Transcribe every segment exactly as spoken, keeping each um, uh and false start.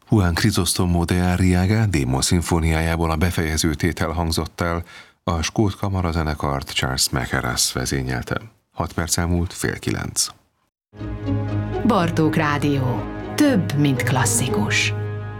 Juan Crisóstomo de Arriaga démon szimfóniájából a befejező tétel hangzott el, a skót kamarazenekart Charles Mackerras vezényelte. Hat perc elmúlt fél kilenc. Bartók Rádió. Több, mint klasszikus.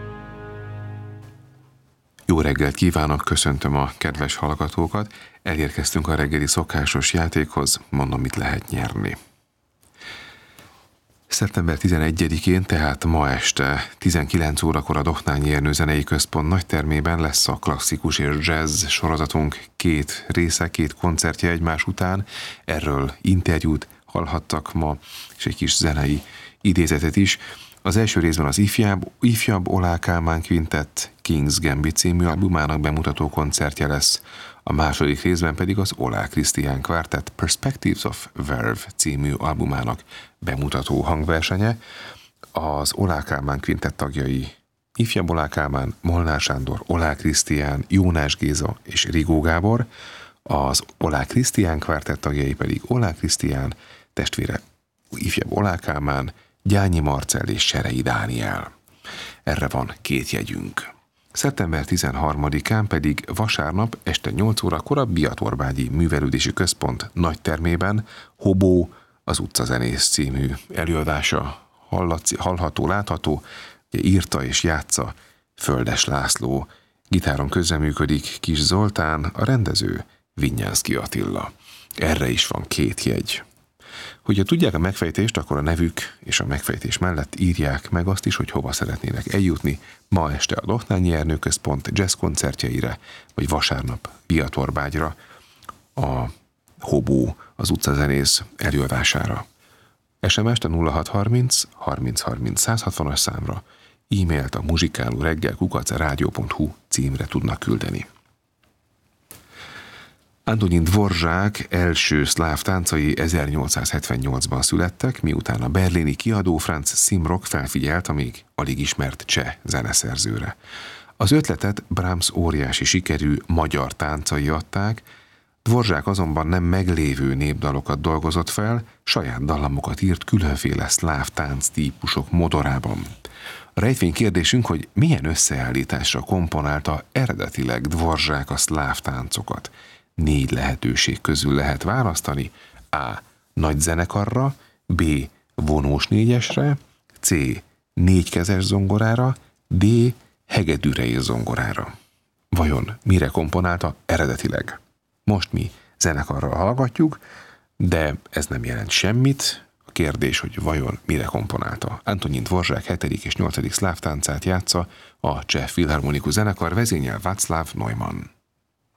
Jó reggelt kívánok, köszöntöm a kedves hallgatókat. Elérkeztünk a reggeli szokásos játékhoz, mondom, mit lehet nyerni. szeptember tizenegyedikén, tehát ma este tizenkilenc órakor a Dohnányi Ernő Zenei Központ nagytermében lesz a klasszikus és jazz sorozatunk két része, két koncertje egymás után. Erről interjút hallhattak ma, és egy kis zenei idézetet is. Az első részben az ifjabb, ifjabb Olá Kálmán Quintett King's Gambit című albumának bemutató koncertje lesz, a második részben pedig az Olá Krisztián Quartet Perspectives of Verve című albumának bemutató hangversenye. Az Olá Kálmán Quintett tagjai ifjabb Olá Kálmán, Molnár Sándor, Olá Krisztián, Jónás Géza és Rigó Gábor, az Olá Krisztián Quartet tagjai pedig Olá Krisztián, testvére ifjabb Olá Kálmán, Gyányi Marcell és Serei Dániel. Erre van két jegyünk. szeptember tizenharmadikán pedig vasárnap este nyolc órakor a Biatorbágyi Művelődési Központ nagytermében Hobó, az utcazenész című előadása hallatsz, hallható, látható, írta és játsza Földes László. Gitáron közreműködik Kis Zoltán, a rendező Vinyánszky Attila. Erre is van két jegy. Hogyha tudják a megfejtést, akkor a nevük és a megfejtés mellett írják meg azt is, hogy hova szeretnének eljutni ma este a Dohnányi Ernő Központ jazz koncertjeire, vagy vasárnap Biatorbágyra, a Hobó, az utcazenész előadására. es em es-t a nulla hat harminc harminc harminc száz hatvanas számra, e-mailt a muzsikálóreggel kukac rádió pont hu címre tudnak küldeni. Antonin Dvorzsák első szláv táncai ezernyolcszázhetvennyolcban születtek, miután a berlini kiadó Franz Simrock felfigyelt a még alig ismert cseh zeneszerzőre. Az ötletet Brahms óriási sikerű magyar táncai adták, Dvorzsák azonban nem meglévő népdalokat dolgozott fel, saját dallamokat írt különféle szláv tánctípusok modorában. A rejtvény kérdésünk, hogy milyen összeállításra komponálta eredetileg Dvorzsák a szláv táncokat. Négy lehetőség közül lehet választani: A. Nagy zenekarra, B. Vonós négyesre, C. Négykezes zongorára, D. Hegedűre és zongorára. Vajon mire komponálta eredetileg? Most mi zenekarra hallgatjuk, de ez nem jelent semmit. A kérdés, hogy vajon mire komponálta. Antonin Dvorzsák hetedik és nyolcadik szláv táncát játsza a Cseh Filharmonikus Zenekar, vezényel Václav Neumann.